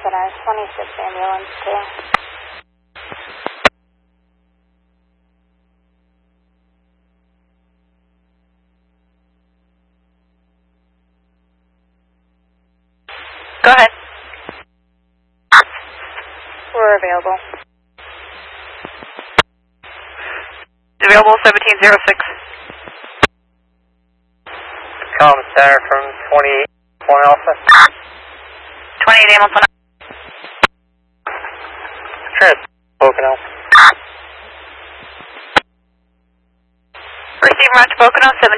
our 26 ambulance too. Go ahead. We're available. Available 1706. Comm center from 28 Point Alpha. 28 ambulance 19. Trans Pocono. Receive Roger Pocono